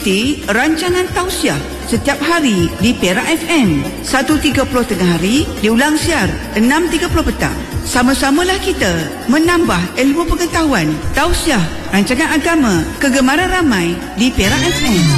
ikuti rancangan tausiah setiap hari di Perak FM 1.30 tengah hari, diulang siar 6.30 petang. Sama-samalah kita menambah ilmu pengetahuan. Tausiah rancangan agama kegemaran ramai di Perak FM.